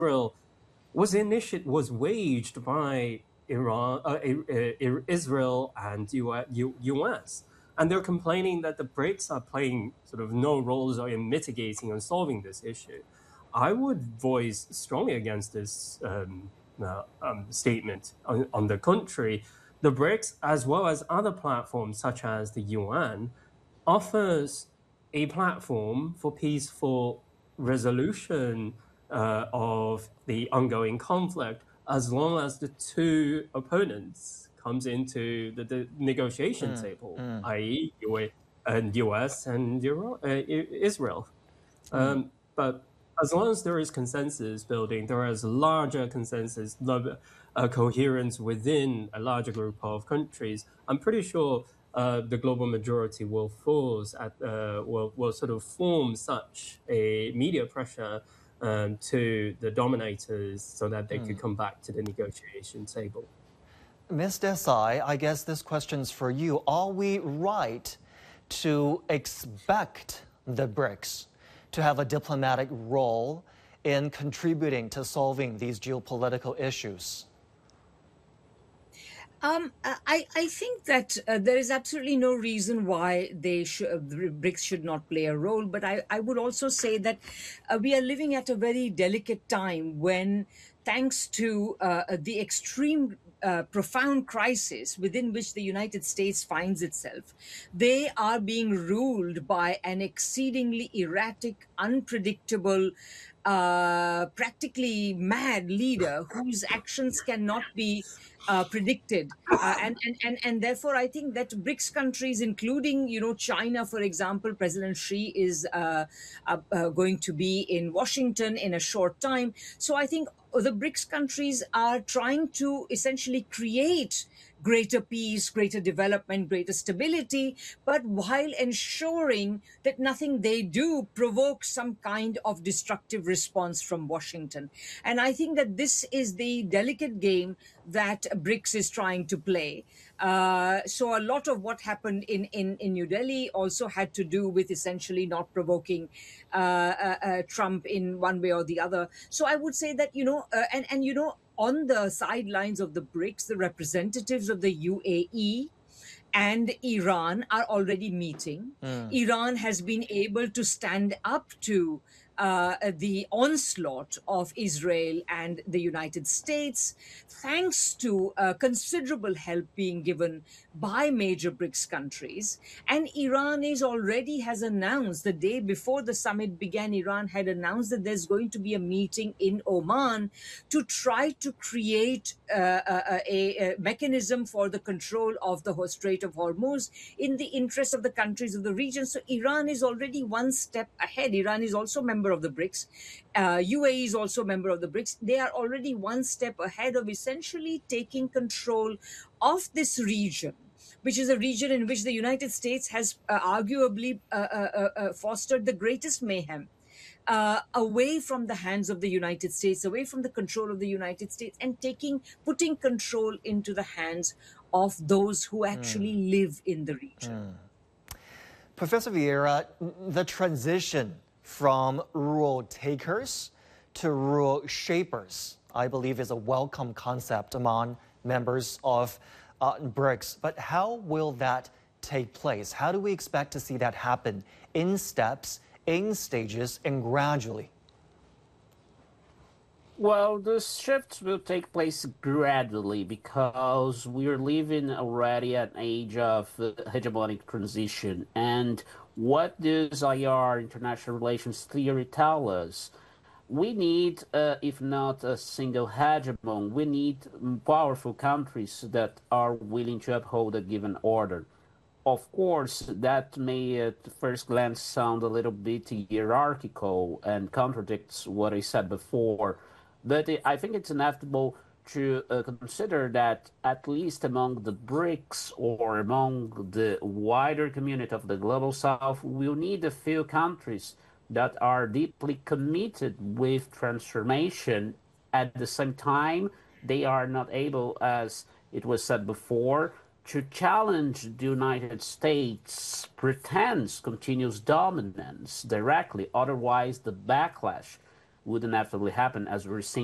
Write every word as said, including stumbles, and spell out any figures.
Israel was initiated was waged by Iran, uh, Israel, and U S, and they're complaining that the BRICS are playing sort of no roles in mitigating and solving this issue. I would voice strongly against this um, uh, um, statement. On, on the contrary, the BRICS, as well as other platforms such as the U N, offers a platform for peaceful resolution uh, of the ongoing conflict, as long as the two opponents comes into the, the negotiation mm, table, mm. that is, U S and Euro, uh, Israel. Mm. Um, but as long as there is consensus building, there is larger consensus, uh, coherence within a larger group of countries, I'm pretty sure uh, the global majority will force at uh, will will sort of form such a media pressure um, to the dominators so that they mm. could come back to the negotiation table. Miz Desai, I guess this question's for you. Are we right to expect the BRICS to have a diplomatic role in contributing to solving these geopolitical issues? Um, I, I think that uh, there is absolutely no reason why they sh- uh, the BRICS should not play a role. But I, I would also say that uh, we are living at a very delicate time when, thanks to uh, the extreme uh, profound crisis within which the United States finds itself, they are being ruled by an exceedingly erratic, unpredictable, uh, practically mad leader whose actions cannot be Uh, predicted, uh, and, and and and therefore I think that BRICS countries, including you know China, for example, President Xi is uh, uh, uh, going to be in Washington in a short time. So I think the BRICS countries are trying to essentially create greater peace, greater development, greater stability, but while ensuring that nothing they do provokes some kind of destructive response from Washington. And I think that this is the delicate game that BRICS is trying to play. Uh, so a lot of what happened in, in, in New Delhi also had to do with essentially not provoking uh, uh, uh, Trump in one way or the other. So I would say that, you know, uh, and, and, you know, on the sidelines of the BRICS, the representatives of the U A E and Iran are already meeting. Mm. Iran has been able to stand up to uh, the onslaught of Israel and the United States, thanks to uh, considerable help being given by major BRICS countries. And Iran is already has announced, the day before the summit began, Iran had announced that there's going to be a meeting in Oman to try to create uh, a, a, a mechanism for the control of the Strait of Hormuz in the interest of the countries of the region. So Iran is already one step ahead. Iran is also a member of the BRICS. Uh, U A E is also a member of the BRICS. They are already one step ahead of essentially taking control of this region, which is a region in which the United States has uh, arguably uh, uh, uh, fostered the greatest mayhem. Uh, away from the hands of the United States, away from the control of the United States, and taking, putting control into the hands of those who actually mm. live in the region. Mm. Professor Vieira, the transition from rule takers to rule shapers, I believe, is a welcome concept among members of uh, BRICS. But how will that take place? How do we expect to see that happen in steps, in stages, and gradually? Well, the shifts will take place gradually because we're living already at an age of uh, hegemonic transition. And what does I R, international relations theory, tell us? We need, uh, if not a single hegemon, we need powerful countries that are willing to uphold a given order. Of course, that may at first glance sound a little bit hierarchical and contradicts what I said before. But I think it's inevitable to uh, consider that at least among the BRICS or among the wider community of the Global South, we'll need a few countries that are deeply committed with transformation. At the same time, they are not able, as it was said before, to challenge the United States' pretense continuous dominance directly. Otherwise, the backlash would inevitably happen, as we're seeing